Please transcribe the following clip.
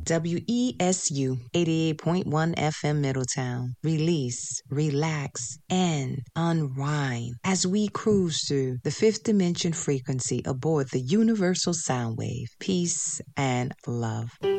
WESU 88.1 FM Middletown. Release, relax, and unwind as we cruise through the fifth dimension frequency aboard the universal sound wave. Peace and love.